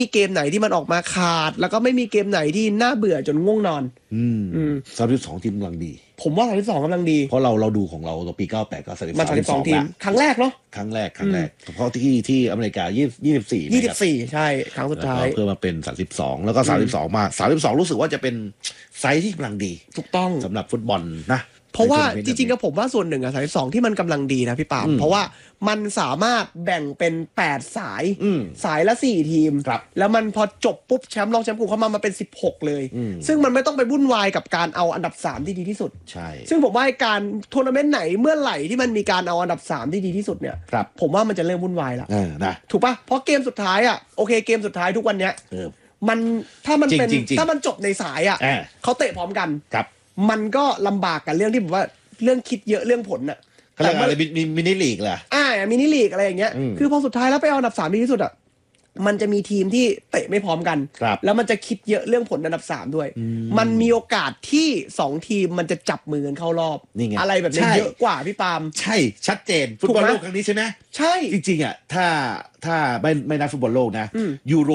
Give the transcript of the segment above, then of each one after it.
มีเกมไหนที่มันออกมาขาดแล้วก็ไม่มีเกมไหนที่น่าเบื่อจนง่วงนอน 32 ทีมกำลังดีผมว่า32กำลังดีเพราะเราดูของเราตัวปี98ก็ 32ทีมครั้งแรกเนาะครั้งแรกเพราะที่อเมริกา24 ใช่ครั้งสุดท้ายเพิ่มมาเป็น32แล้วก็32มา32รู้สึกว่าจะเป็นไซส์ที่กำลังดีถูกต้องสำหรับฟุตบอลนะเพราะว่าจริงๆกับผมว่าส่วนหนึ่ง32ที่มันกำลังดีนะพี่ปามเพราะว่ามันสามารถแบ่งเป็น8สายละ4ทีมแล้วมันพอจบปุ๊บแชมป์รองแชมป์กลุ่มเข้ามาเป็น16เลยซึ่งมันไม่ต้องไปวุ่นวายกับการเอาอันดับ3ที่ดีที่สุดใช่ซึ่งผมว่าการทัวร์นาเมนต์ไหนเมื่อไหร่ที่มันมีการเอาอันดับ3ที่ดีที่สุดเนี่ยผมว่ามันจะเริ่มวุ่นวายแล้วนะถูกปะเพราะเกมสุดท้ายโอเคเกมสุดท้ายทุกวันเนี้ยมันถ้ามันเป็นถ้ามันจบในสายเขาเตะพร้อมกันมันก็ลำบากกันเรื่องที่แบบว่าเรื่องคิดเยอะเรื่องผลน่ะแต่อะไรมินิลีกเหรอมินิลีกอะไรอย่างเงี้ยคือพอสุดท้ายแล้วไปเอาอันดับ3ดีที่สุดมันจะมีทีมที่เตะไม่พร้อมกันแล้วมันจะคิดเยอะเรื่องผลอันดับ3ด้วยมันมีโอกาสที่2ทีมมันจะจับมือกันเข้ารอบอะไรแบบนี้เยอะกว่าพี่ปาล์มใช่ชัดเจนฟุตบอลโลกครั้งนี้ใช่ไหมใช่จริงๆถ้าไม่นับฟุตบอลโลกนะยูโร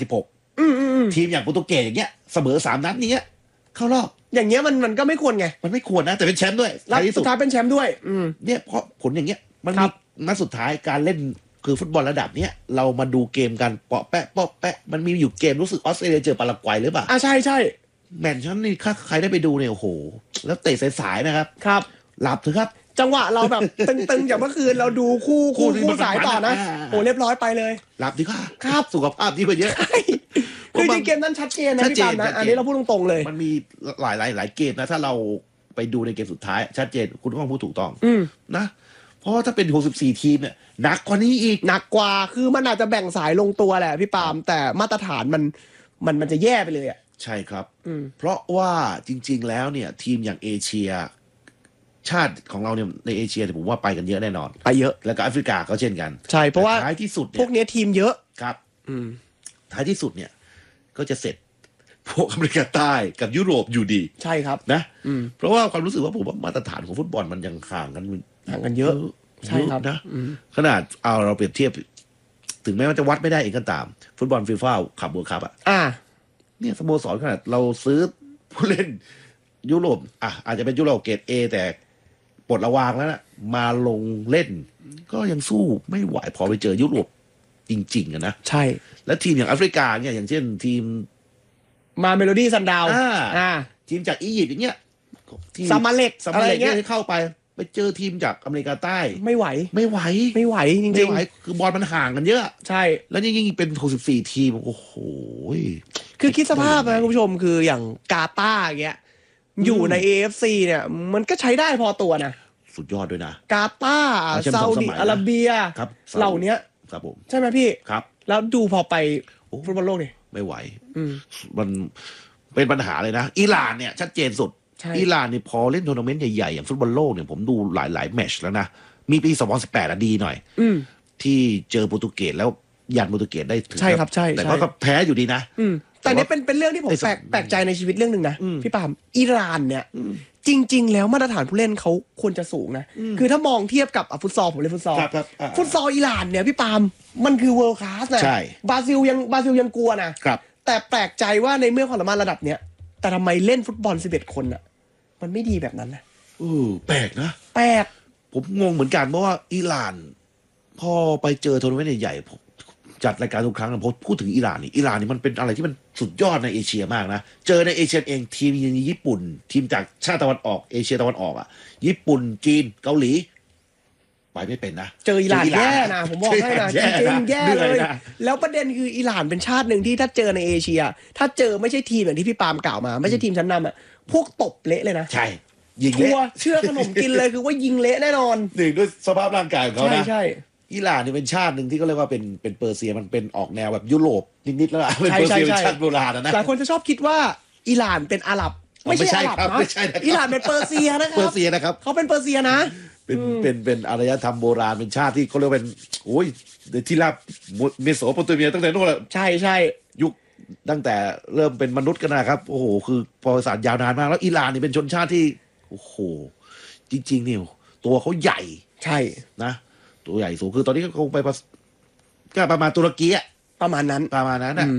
2016ทีมอย่างโปรตุเกสอย่างเงี้ยเสมอ3 นัดนี้เข้ารอบอย่างเงี้ยมันก็ไม่ควรไงมันไม่ควรนะแต่เป็นแชมป์ด้วยสุดท้ายเป็นแชมป์ด้วยเนี่ยเพราะผลอย่างเงี้ยมันมีนัดสุดท้ายการเล่นคือฟุตบอลระดับเนี้ยเรามาดูเกมกันเปาะแปะมันมีอยู่เกมรู้สึกออสเตรเลียเจอปารากวัยหรือเปล่าใช่แมตช์นั้นนี่ใครได้ไปดูเนี่ยโอ้โหแล้วเตะสายๆนะครับหลับเถอะครับจังหวะเราแบบตึงๆอย่างเมื่อคืนเราดูคู่สายต่อนะโอ้เรียบร้อยไปเลยหลับดีกว่าครับสุขภาพดีกว่าเยอะคือจริงเกมนั้นชัดเจนนะพี่ปามนะอันนี้เราพูดตรงๆเลยมันมีหลายเกมนะถ้าเราไปดูในเกมสุดท้ายชัดเจนคุณต้องพูดถูกต้องนะเพราะถ้าเป็น64ทีมเนี่ยหนักกว่านี้อีกหนักกว่าคือมันอาจจะแบ่งสายลงตัวแหละพี่ปามแต่มาตรฐานมันจะแย่ไปเลยใช่ครับเพราะว่าจริงๆแล้วเนี่ยทีมอย่างเอเชียชาติของเราเนี่ยในเอเชียผมว่าไปกันเยอะแน่นอนไปเยอะแล้วก็แอฟริกาก็เช่นกันใช่เพราะว่าท้ายที่สุดพวกนี้ทีมเยอะครับท้ายที่สุดเนี่ยก็จะเสร็จพวกอเมริกาใต้กับยุโรปอยู่ดีใช่ครับนะเพราะว่าความรู้สึกว่าผมว่ามาตรฐานของฟุตบอลมันยังห่างกันเยอะใช่ครับนะขนาดเอาเราเปรียบเทียบถึงแม้ว่าจะวัดไม่ได้เองก็ตามฟุตบอลฟีฟ่าขับเวิลด์คัพเนี่ยสโมสรขนาดเราซื้อผู้เล่นยุโรปอาจจะเป็นยุโรปเกรดเอแต่ปลดระวางแล้วนะมาลงเล่นก็ยังสู้ไม่ไหวพอไปเจอยุโรปจริงๆนะใช่แล้วทีมอย่างแอฟริกาเนี่ยอย่างเช่นทีมมาเมโลดี้ซันดาวทีมจากอียิปต์อย่างเงี้ยซามาเล็กที่เข้าไปเจอทีมจากอเมริกาใต้ไม่ไหวจริงๆคือบอลมันห่างกันเยอะใช่แล้วยิ่งเป็น64ทีมโอ้โหคือคิดสภาพนะคุณผู้ชมคืออย่างกาตาร์เงี้ยอยู่ใน AFC เนี่ยมันก็ใช้ได้พอตัวนะสุดยอดด้วยนะกาตาร์ซาอุดิอาระเบียเหล่านี้ครับผมใช่ไหมพี่ครับแล้วดูพอไปฟุตบอลโลกนี่ไม่ไหวมันเป็นปัญหาเลยนะอิหร่านเนี่ยชัดเจนสุดอิหร่านเนี่ยพอเล่นทัวร์นาเมนต์ใหญ่ๆอย่างฟุตบอลโลกเนี่ยผมดูหลายแมตช์แล้วนะมีปี2018ดีหน่อยที่เจอโปรตุเกสแล้วยันโปรตุเกสได้ถึงใช่ครับใช่แต่ก็แพ้อยู่ดีนะแต่นี่เป็นเรื่องที่ผมแปลกใจในชีวิตเรื่องหนึ่งนะพี่ปามอิหร่านเนี่ยจริงๆแล้วมาตรฐานผู้เล่นเขาควรจะสูงนะคือถ้ามองเทียบกับฟุตซอลผมเล่นฟุตซอลอิหร่านเนี่ยพี่ปามมันคือเวิลด์คลาสนะบราซิลยังกลัวนะแต่แปลกใจว่าในเมื่อความสามารถระดับเนี้ยแต่ทำไมเล่นฟุตบอล11 คนมันไม่ดีแบบนั้นนะแปลกนะแปลกผมงงเหมือนกันเพราะว่าอิหร่านพอไปเจอทัวร์นาเมนต์ใหญ่ๆจัดรายการทุกครั้งนะพอพูดถึงอิหร่านนี่มันเป็นอะไรที่มันสุดยอดในเอเชียมากนะเจอในเอเชียเองทีมอย่างญี่ปุ่นทีมจากชาติตะวันออกเอเชียตะวันออกญี่ปุ่นจีนเกาหลีไปไม่เป็นนะเจออิหร่านแย่นะผมบอกให้นะจริงๆแย่เลยแล้วประเด็นคืออิหร่านเป็นชาติหนึ่งที่ถ้าเจอในเอเชียถ้าเจอไม่ใช่ทีมอย่างที่พี่ปาล์มกล่าวมาไม่ใช่ทีมชั้นนำพวกตบเละเลยนะใช่ยิงเละเชื่อขนมกินเลยคือว่ายิงเละแน่นอนหนึ่งด้วยสภาพร่างกายของเขานะใช่อิหร่านนี่เป็นชาติหนึ่งที่เขาเรียกว่าเป็นเปอร์เซียมันเป็นออกแนวแบบยุโรปนิดๆแล้วเป็นเปอร์เซียเป็นชาติโบราณนะหลายคนจะชอบคิดว่าอิหร่านเป็นอาหรับไม่ใช่อาหรับนะอิหร่านเป็นเปอร์เซียนะครับเปอร์เซียนะครับเขาเป็นเปอร์เซียนะเป็นอารยธรรมโบราณเป็นชาติที่เขาเรียกเป็นโอ้ยที่ราบเมโสโปเตเมียตั้งแต่โน่นแหละใช่ยุคตั้งแต่เริ่มเป็นมนุษย์กันนะครับโอ้โหคือประวัติศาสตร์ยาวนานมากแล้วอิหร่านนี่เป็นชนชาติที่โอ้โหจริงๆนี่ตัวเขาใหญ่ใช่นะตัวใหญ่สูงคือตอนนี้ก็คงไปก็ประมาณตุรกีประมาณนั้นนะ